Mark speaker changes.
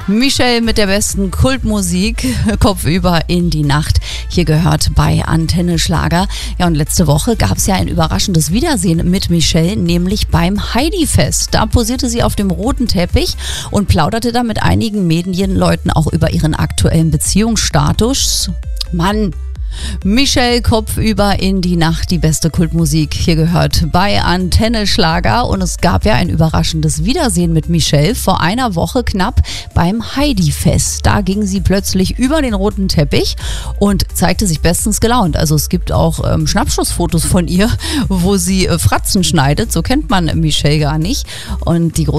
Speaker 1: Michelle mit der besten Kultmusik, kopfüber in die Nacht. Hier gehört bei Antenne Schlager. Ja, und letzte Woche gab es ja ein überraschendes Wiedersehen mit Michelle, nämlich beim Heidi-Fest. Da posierte sie auf dem roten Teppich und plauderte da mit einigen Medienleuten auch über ihren aktuellen Beziehungsstatus. Mann! Michelle kopfüber in die Nacht, die beste Kultmusik. Hier gehört bei Antenne Schlager. Und es gab ja ein überraschendes Wiedersehen mit Michelle vor einer Woche knapp beim Heidi-Fest. Da ging sie plötzlich über den roten Teppich und zeigte sich bestens gelaunt. Also es gibt auch Schnappschussfotos von ihr, wo sie Fratzen schneidet. So kennt man Michelle gar nicht. Und die